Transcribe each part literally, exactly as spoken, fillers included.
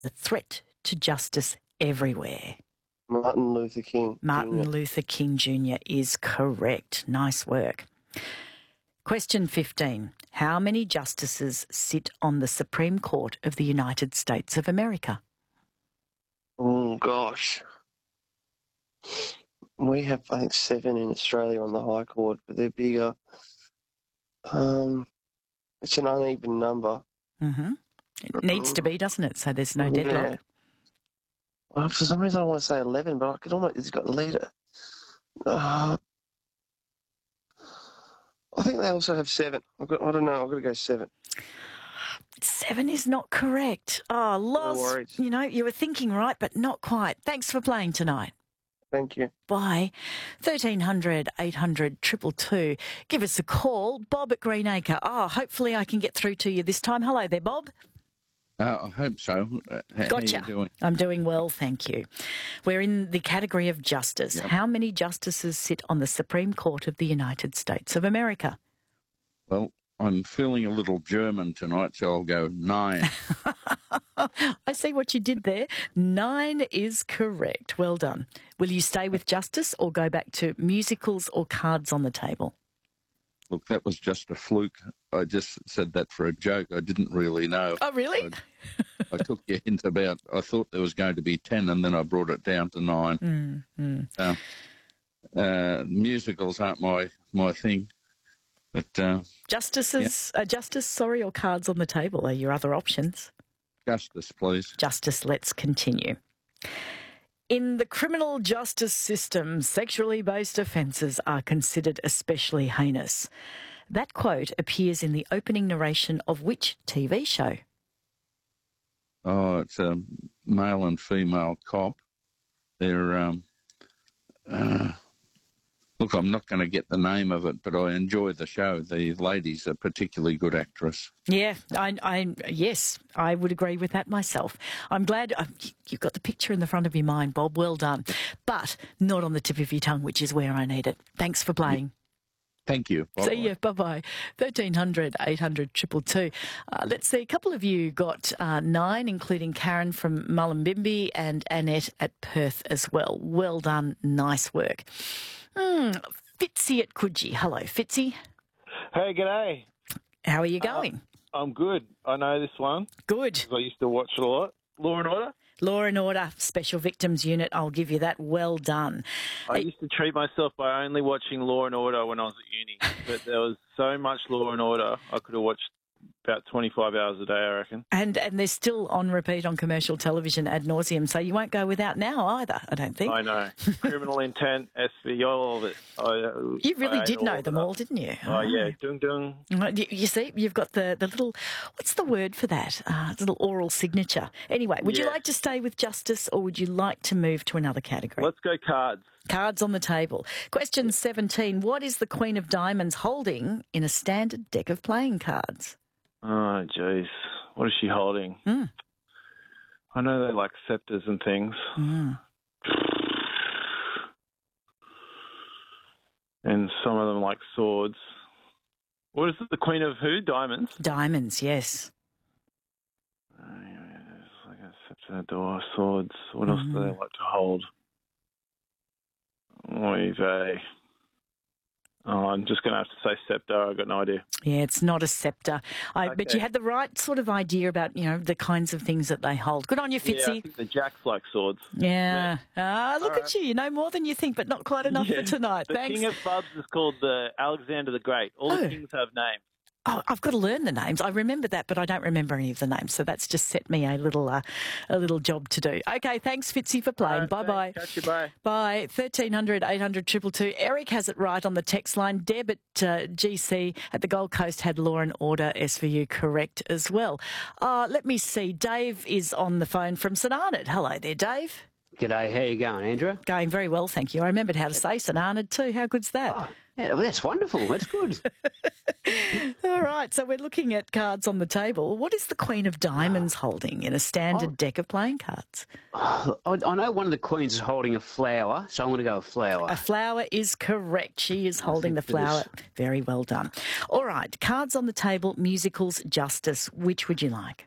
The threat to justice everywhere. Martin Luther King. Martin Junior Luther King Junior is correct. Nice work. Question fifteen. How many justices sit on the Supreme Court of the United States of America? Oh, gosh. We have, I think, seven in Australia on the High Court, but they're bigger. Um, it's an uneven number. Mm-hmm. It needs to be, doesn't it? So there's no deadlock. Yeah. Well, for some reason I want to say eleven, but I could almost, it's got leader. Uh, I think they also have seven. I've got, I don't know, I've got to go seven. Seven is not correct. Oh, lost. No worries. You know, you were thinking right, but not quite. Thanks for playing tonight. Thank you. Bye. thirteen hundred, eight hundred, two two two. Give us a call. Bob at Greenacre. Oh, hopefully I can get through to you this time. Hello there, Bob. Uh, I hope so. Uh, how Gotcha. How you doing? I'm doing well, thank you. We're in the category of justice. Yep. How many justices sit on the Supreme Court of the United States of America? Well, I'm feeling a little German tonight, so I'll go nine. I see what you did there. Nine is correct. Well done. Will you stay with justice or go back to musicals or cards on the table? Look, that was just a fluke. I just said that for a joke. I didn't really know. Oh, really? I, I took your hint about, I thought there was going to be ten, and then I brought it down to nine. Mm, mm. Uh, uh, musicals aren't my, my thing. But uh, Justices, yeah. uh, justice, sorry, or cards on the table are your other options. Justice, please. Justice, let's continue. In the criminal justice system, sexually based offences are considered especially heinous. That quote appears in the opening narration of which T V show? Oh, it's a male and female cop. They're, um, uh, look, I'm not going to get the name of it, but I enjoy the show. The lady's a particularly good actress. Yeah, I, I, yes, I would agree with that myself. I'm glad uh, you've got the picture in the front of your mind, Bob. Well done. But not on the tip of your tongue, which is where I need it. Thanks for playing. Thank you. Bye-bye. See you. Bye-bye. thirteen hundred, eight hundred, two two two. Uh, let's see. A couple of you got uh, nine, including Karen from Mullumbimby and Annette at Perth as well. Well done. Nice work. Hmm. Fitzy at Coogee. Hello, Fitzy. Hey, g'day. How are you going? Uh, I'm good. I know this one. Good. 'Cause I used to watch it a lot. Law and Order? Law and Order, Special Victims Unit. I'll give you that. Well done. I Hey, used to treat myself by only watching Law and Order when I was at uni. But there was so much Law and Order, I could have watched about twenty-five hours a day, I reckon. and and they're still on repeat on commercial television ad nauseum, so you won't go without now either, I don't think. I know. Criminal Intent, S V, all of it. I, You really I did ate know of them it. all, didn't you? Oh, yeah. Dung dung. Well, You, you see, you've got the, the little, what's the word for that? Uh, little oral signature. Anyway, would you Yes. like to stay with justice or would you like to move to another category? Let's go cards. Cards on the table. Question seventeen. What is the Queen of Diamonds holding in a standard deck of playing cards? Oh, jeez. What is she holding? Mm. I know they're like scepters and things. Mm. And some of them like swords. What is it? The Queen of who? Diamonds? Diamonds, yes. Oh, yeah, it's like a scepter, door, swords. What else do they like to hold? Oy vey. Oh, I'm just going to have to say scepter. I've got no idea. Yeah, it's not a scepter. I, But Okay. you had the right sort of idea about, you know, the kinds of things that they hold. Good on you, Yeah, I Fitzy. think the jacks like swords. Yeah. Ah, look All at right. you. You know more than you think, but not quite enough Yeah. for tonight. The Thanks. King of Bubs is called the Alexander the Great. All Oh. the kings have names. Oh, I've got to learn the names. I remember that, but I don't remember any of the names. So that's just set me a little, uh, a little job to do. Okay, thanks, Fitzy, for playing. All right, bye bye. thanks. Catch you, bye. Bye. thirteen hundred, eight hundred, two two two. Eric has it right on the text line. Deb at uh, G C at the Gold Coast had Law and Order S V U correct as well. Uh, let me see. Dave is on the phone from St Arnaud. Hello there, Dave. G'day, how you going, Andrew? Going very well, thank you. I remembered how to say St Arnaud too. How good's that? Oh, yeah, well, that's wonderful. That's good. All right, so we're looking at cards on the table. What is the Queen of Diamonds holding in a standard Oh. deck of playing cards? I, I know one of the queens is holding a flower, so I'm going to go with flower. A flower is correct. She is holding the think it is. flower. Very well done. All right, cards on the table, musicals, justice. Which would you like?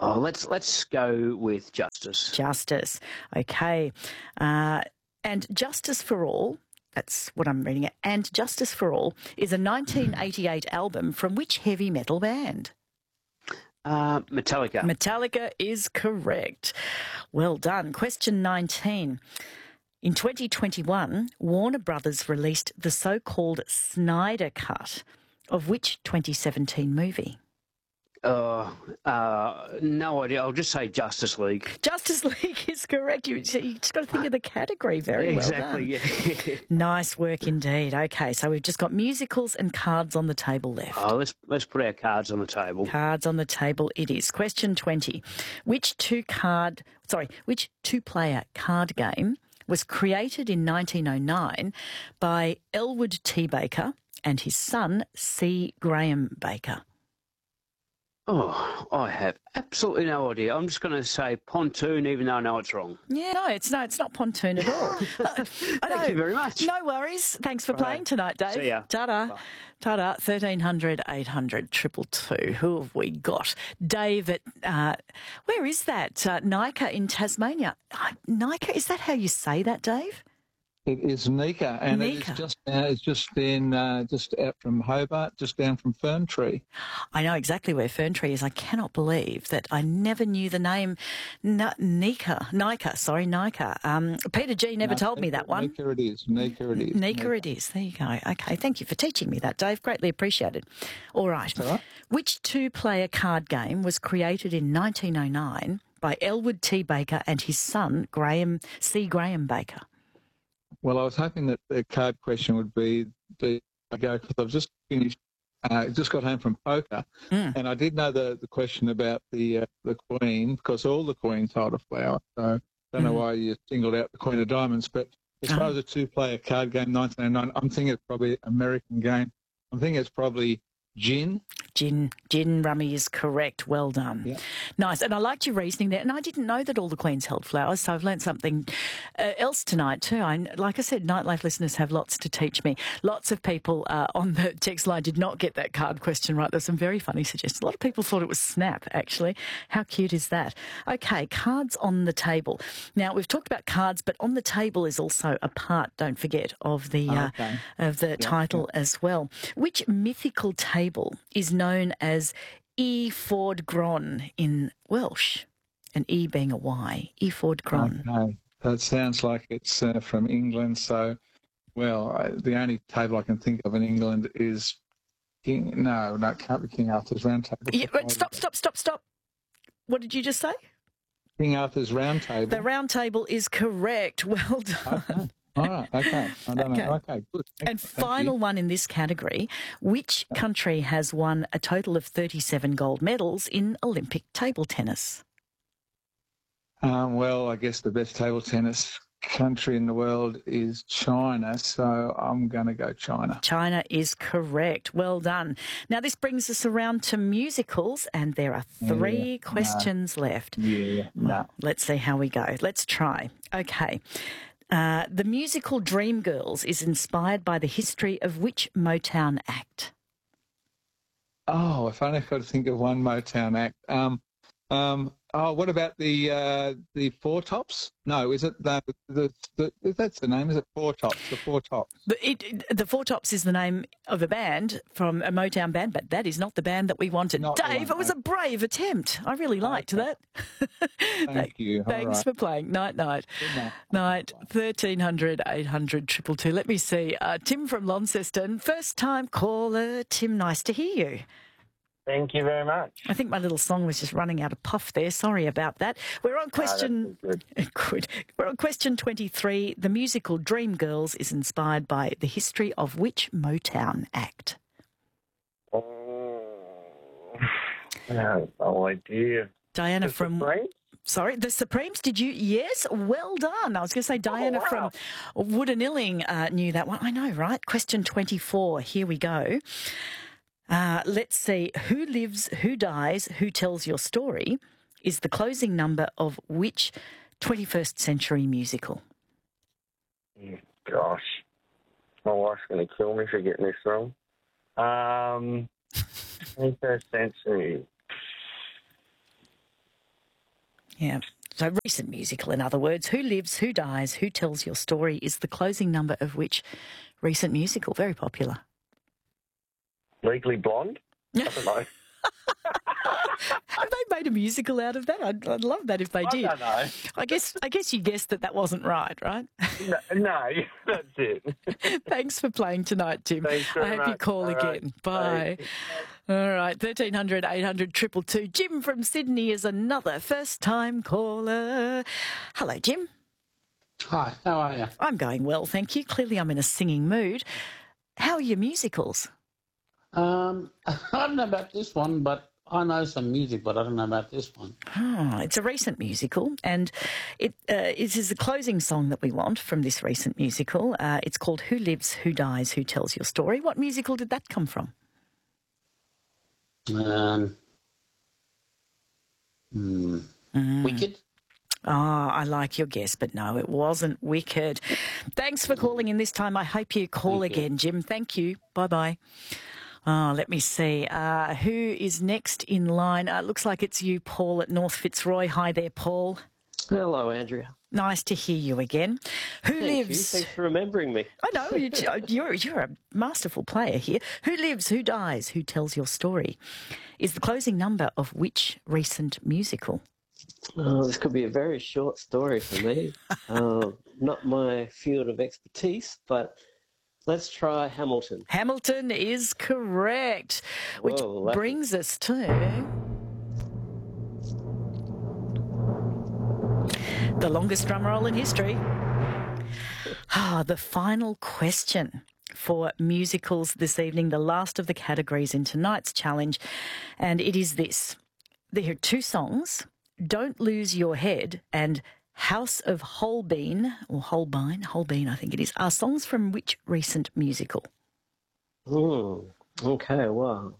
Oh, let's let's go with Justice. Justice. Okay. Uh, and Justice for All, that's what I'm reading it, and Justice for All is a nineteen eighty-eight album from which heavy metal band? Uh, Metallica. Metallica is correct. Well done. Question nineteen. In twenty twenty-one, Warner Brothers released the so-called Snyder Cut of which twenty seventeen movie? Uh, uh, no idea. I'll just say Justice League. Justice League is correct. You, you just got to think of the category. Very exactly, well done. Yeah. Nice work indeed. Okay, so we've just got musicals and cards on the table left. Oh, let's let's put our cards on the table. Cards on the table it is. Question twenty. Which two card sorry, which two player card game was created in nineteen oh nine by Elwood T. Baker and his son C. Graham Baker? Oh, I have absolutely no idea. I'm just going to say Pontoon, even though I know it's wrong. Yeah, no, it's no, it's not Pontoon at all. uh, Thank you very much. No worries. Thanks for Right. playing tonight, Dave. See ya. Ta-da. Bye. Ta-da. thirteen hundred, eight hundred, two two two. Who have we got? Dave at, uh, where is that? Uh, Nika in Tasmania. Uh, Nika, is that how you say that, Dave? It is Nika, and Nika. it is just uh, it's just in uh, just out from Hobart, just down from Fern Tree. I know exactly where Fern Tree is. I cannot believe that I never knew the name N- Nika. Nika, sorry, Nika. Um, Peter G never No, told me Nika- that one. Nika it is. Nika it is. Nika it is. There you go. Okay, thank you for teaching me that, Dave. Greatly appreciated. All right. All right. Which two-player card game was created in nineteen oh nine by Elwood T. Baker and his son, Graham C. Graham Baker? Well, I was hoping that the card question would be the go because I've just finished, uh, just got home from poker, Mm. and I did know the, the question about the uh, the Queen because all the Queens hold a flower. So I don't know Mm. why you singled out the Queen of Diamonds, but as Oh. far as a two-player card game, nineteen oh nine, I'm thinking it's probably an American game. I'm thinking it's probably gin. Gin, gin rummy is correct. Well done. Yeah. Nice. And I liked your reasoning there. And I didn't know that all the Queens held flowers, so I've learnt something uh, else tonight too. I, like I said, Nightlife listeners have lots to teach me. Lots of people uh, on the text line did not get that card question right. There's some very funny suggestions. A lot of people thought it was Snap, actually. How cute is that? Okay, cards on the table. Now, we've talked about cards, but on the table is also a part, don't forget, of the, uh, Okay. of the title as well. Which mythical table is known as E Ford Gron in Welsh? An E being a Y. E Ford Gron. Okay. That sounds like it's uh, from England. So, well, I, the only table I can think of in England is King. No, no, it can't be King Arthur's Round Table. Yeah, wait, stop, stop, stop, stop. What did you just say? King Arthur's Round Table. The round table is correct. Well done. Okay. All right. Okay. I don't Okay. know. Okay. Good. And Thank you. final one in this category, which country has won a total of thirty-seven gold medals in Olympic table tennis? Um, well, I guess the best table tennis country in the world is China, so I'm going to go China. China is correct. Well done. Now, this brings us around to musicals, and there are three Yeah, questions left. Yeah. No. Let's see how we go. Let's try. Okay. Uh, the musical Dreamgirls is inspired by the history of which Motown act? Oh, if only I could think of one Motown act. Um, um, oh, what about the uh, the Four Tops? No, is it the, the the that's the name? Is it Four Tops? The Four Tops. The, it, it- the Four Tops is the name of a band from a Motown band, but that is not the band that we wanted. Not the Dave, one, it was a brave attempt. I really liked Okay. that. Thank you. All Thanks right. for playing. Night, night. Good night. Night, thirteen hundred, eight hundred, two two two. Let me see. Uh, Tim from Launceston, first time caller. Tim, nice to hear you. Thank you very much. I think my little song was just running out of puff there. Sorry about that. We're on question. Ah, that's Good. We're on question twenty-three. The musical Dreamgirls is inspired by the history of which Motown act? Oh, I have no idea. Diana The from. Supremes? Sorry, the Supremes. Did you? Yes. Well done. I was going to say Diana wow. from Woodanilling uh, knew that one. I know, right? Question twenty-four. Here we go. Uh, let's see. Who lives, who dies, who tells your story is the closing number of which twenty-first century musical? Oh, gosh. My wife's going to kill me for getting this wrong. Um, twenty-first century. Yeah. So recent musical, in other words. Who Lives, Who Dies, Who Tells Your Story is the closing number of which recent musical? Very popular. Legally Blonde? I don't know. Have they made a musical out of that? I'd, I'd love that if they did. I don't know. I guess I guess you guessed that that wasn't right, right? No, no that's it. Thanks for playing tonight, Tim. Thanks very I hope much. you call All again. right. Bye. Bye. All right, thirteen hundred, eight hundred, two two two. Jim from Sydney is another first-time caller. Hello, Jim. Hi, how are you? I'm going well, thank you. Clearly I'm in a singing mood. How are your musicals? Um, I don't know about this one, but I know some music, but I don't know about this one. Oh, it's a recent musical, and it, uh, it is the closing song that we want from this recent musical. Uh, it's called Who Lives, Who Dies, Who Tells Your Story. What musical did that come from? Um, hmm, Mm. Wicked? Oh, I like your guess, but no, it wasn't Wicked. Thanks for calling in this time. I hope you call Thank you. again, Jim. Thank you. Bye-bye. Oh, let me see. Uh, who is next in line? Uh, looks like it's you, Paul, at North Fitzroy. Hi there, Paul. Hello, Andrea. Nice to hear you again. Who Thank you. lives... Thanks for remembering me. I know, you- you're, you're a masterful player here. Who lives, who dies, who tells your story is the closing number of which recent musical? Oh, this could be a very short story for me. uh, not my field of expertise, but let's try Hamilton. Hamilton is correct, which Whoa, lucky. brings us to the longest drum roll in history. Ah, the final question for musicals this evening, the last of the categories in tonight's challenge, and it is this. There are two songs, Don't Lose Your Head and House of Holbein, or Holbein, Holbein I think it is, are songs from which recent musical? Hmm. Okay, well,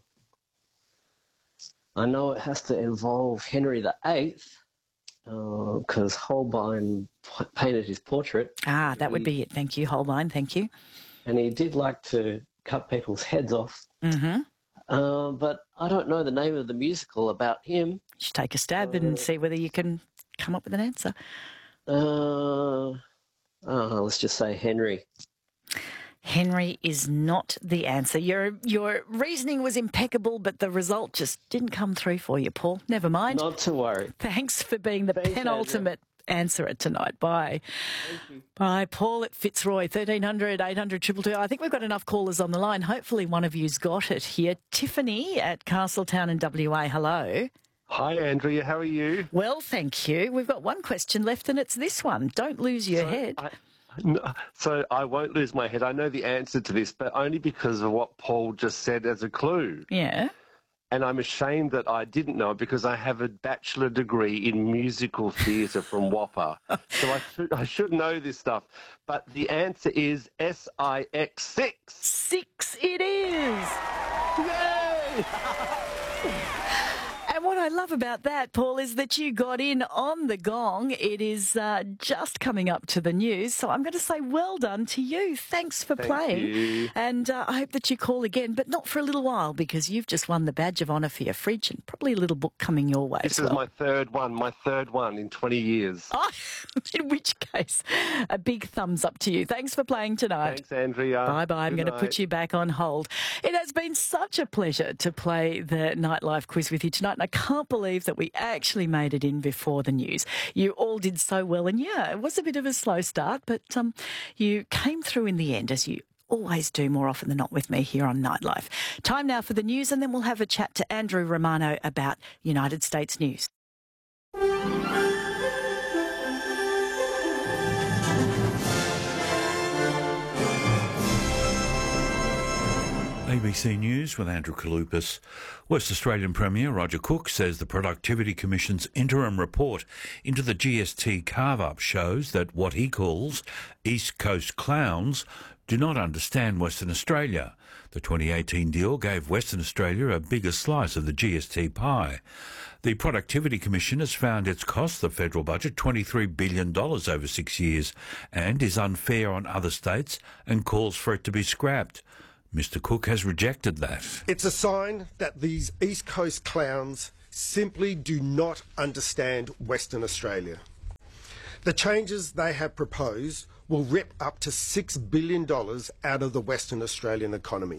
I know it has to involve Henry the Eighth, because Holbein p- painted his portrait, Ah, that would be it. Thank you, Holbein. Thank you. and he did like to cut people's heads off. Mm-hmm. Uh, but I don't know the name of the musical about him. Just take a stab and see whether you can come up with an answer. Uh, oh, let's just say Henry. Henry is not the answer. Your your reasoning was impeccable, but the result just didn't come through for you, Paul. Never mind. Not to worry. Thanks for being the Thanks, penultimate answerer tonight. Bye. Bye, Paul at Fitzroy, thirteen hundred, eight hundred, two two two. I think we've got enough callers on the line. Hopefully one of you's got it here. Tiffany at Castletown in W A. Hello. Hi, Andrea. How are you? Well, thank you. We've got one question left, and it's this one. Don't lose your So head. I, no, so I won't lose my head. I know the answer to this, but only because of what Paul just said as a clue. Yeah. And I'm ashamed that I didn't know it because I have a bachelor degree in musical theatre from WAPA. So I should, I should know this stuff. But the answer is S I X six. Six it is. Yay! And what I love about that, Paul, is that you got in on the gong. It is uh, just coming up to the news. So I'm going to say well done to you. Thanks for Thank playing. you. And uh, I hope that you call again, but not for a little while, because you've just won the badge of honour for your fridge and probably a little book coming your way This as is well. my third one, my third one in twenty years. Oh, in which case, a big thumbs up to you. Thanks for playing tonight. Thanks, Andrea. Bye-bye. I'm Good going to night. put you back on hold. It has been such a pleasure to play the Nightlife quiz with you tonight, and I can't believe that we actually made it in before the news. You all did so well, and yeah, it was a bit of a slow start, but um, you came through in the end, as you always do more often than not with me here on Nightlife. Time now for the news, and then we'll have a chat to Andrew Romano about United States news. A B C News with Andrew Kalupas. West Australian Premier Roger Cook says the Productivity Commission's interim report into the G S T carve-up shows that what he calls East Coast clowns do not understand Western Australia. The twenty eighteen deal gave Western Australia a bigger slice of the G S T pie. The Productivity Commission has found it's cost the federal budget twenty-three billion dollars over six years and is unfair on other states and calls for it to be scrapped. Mister Cook has rejected that. It's a sign that these East Coast clowns simply do not understand Western Australia. The changes they have proposed will rip up to six billion dollars out of the Western Australian economy.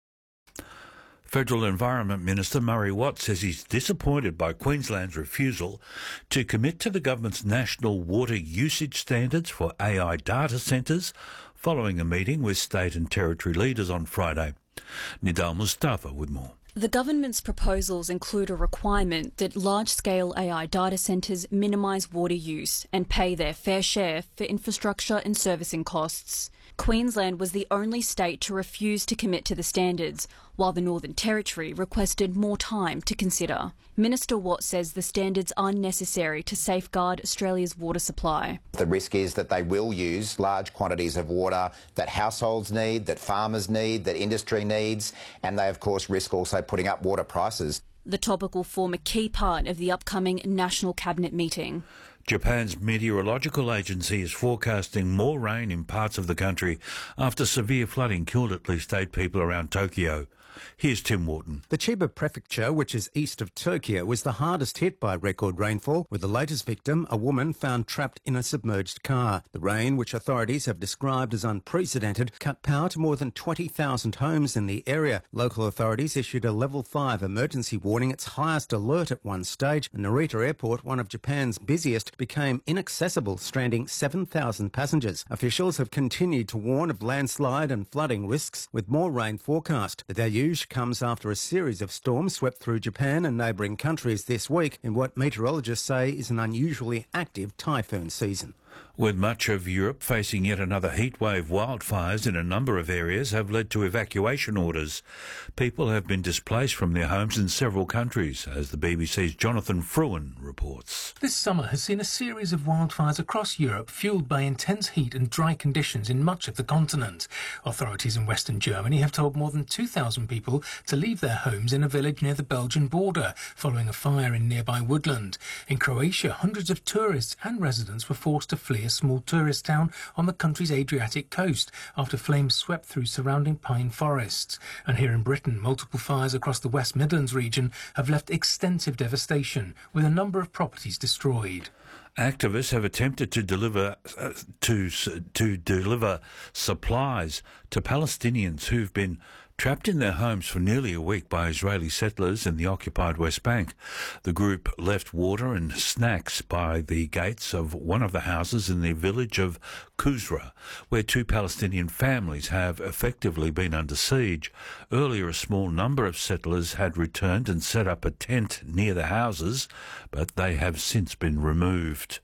Federal Environment Minister Murray Watt says he's disappointed by Queensland's refusal to commit to the government's national water usage standards for A I data centres following a meeting with state and territory leaders on Friday. Nidal Mustafa with more. The government's proposals include a requirement that large-scale A I data centres minimise water use and pay their fair share for infrastructure and servicing costs. Queensland was the only state to refuse to commit to the standards, while the Northern Territory requested more time to consider. Minister Watt says the standards are necessary to safeguard Australia's water supply. The risk is that they will use large quantities of water that households need, that farmers need, that industry needs, and they of course risk also putting up water prices. The topic will form a key part of the upcoming National Cabinet meeting. Japan's meteorological agency is forecasting more rain in parts of the country after severe flooding killed at least eight people around Tokyo. Here's Tim Wharton. The Chiba prefecture, which is east of Tokyo, was the hardest hit by record rainfall, with the latest victim, a woman found trapped in a submerged car. The rain, which authorities have described as unprecedented, cut power to more than twenty thousand homes in the area. Local authorities issued a level five emergency warning, its highest alert at one stage. And Narita Airport, one of Japan's busiest, became inaccessible, stranding seven thousand passengers. Officials have continued to warn of landslide and flooding risks, with more rain forecast. The deluge comes after a series of storms swept through Japan and neighbouring countries this week in what meteorologists say is an unusually active typhoon season. With much of Europe facing yet another heatwave, wildfires in a number of areas have led to evacuation orders. People have been displaced from their homes in several countries, as the B B C's Jonathan Fruin reports. This summer has seen a series of wildfires across Europe fuelled by intense heat and dry conditions in much of the continent. Authorities in Western Germany have told more than two thousand people to leave their homes in a village near the Belgian border following a fire in nearby woodland. In Croatia, hundreds of tourists and residents were forced to flee a small tourist town on the country's Adriatic coast after flames swept through surrounding pine forests. And here in Britain, multiple fires across the West Midlands region have left extensive devastation, with a number of properties destroyed. Activists have attempted to deliver uh, to to deliver supplies to Palestinians who've been trapped in their homes for nearly a week by Israeli settlers in the occupied West Bank. The group left water and snacks by the gates of one of the houses in the village of Kuzra, where two Palestinian families have effectively been under siege. Earlier, a small number of settlers had returned and set up a tent near the houses, but they have since been removed.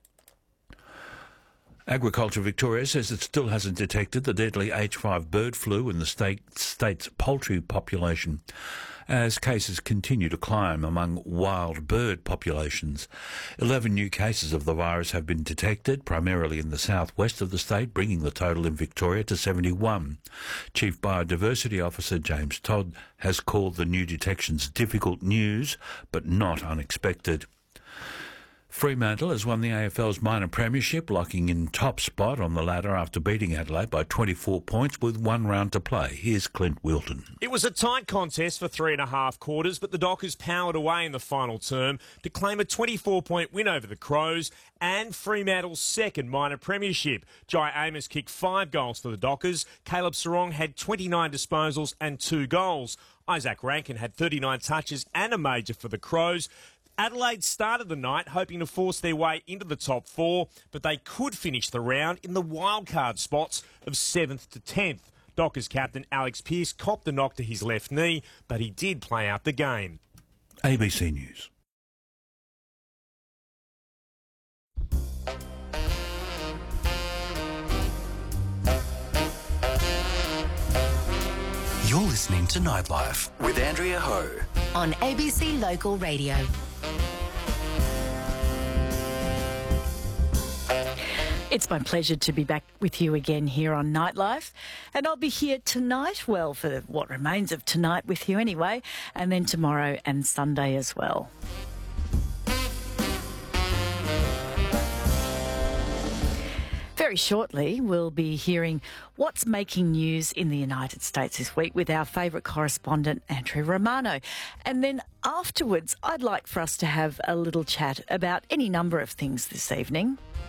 Agriculture Victoria says it still hasn't detected the deadly H five bird flu in the state, state's poultry population, as cases continue to climb among wild bird populations. Eleven new cases of the virus have been detected, primarily in the southwest of the state, bringing the total in Victoria to seventy-one. Chief Biodiversity Officer James Todd has called the new detections difficult news, but not unexpected. Fremantle has won the A F L's minor premiership, locking in top spot on the ladder after beating Adelaide by twenty-four points with one round to play. Here's Clint Wilton. It was a tight contest for three and a half quarters, but the Dockers powered away in the final term to claim a twenty-four point win over the Crows and Fremantle's second minor premiership. Jai Amos kicked five goals for the Dockers. Caleb Sarong had twenty-nine disposals and two goals. Isaac Rankin had thirty-nine touches and a major for the Crows. Adelaide started the night hoping to force their way into the top four, but they could finish the round in the wildcard spots of seventh to tenth. Dockers captain Alex Pearce copped the knock to his left knee, but he did play out the game. A B C News. You're listening to Nightlife with Andrea Ho on A B C Local Radio. It's my pleasure to be back with you again here on Nightlife. And I'll be here tonight, well, for what remains of tonight with you anyway, and then tomorrow and Sunday as well. Very shortly, we'll be hearing what's making news in the United States this week with our favourite correspondent, Andrew Romano. And then afterwards, I'd like for us to have a little chat about any number of things this evening.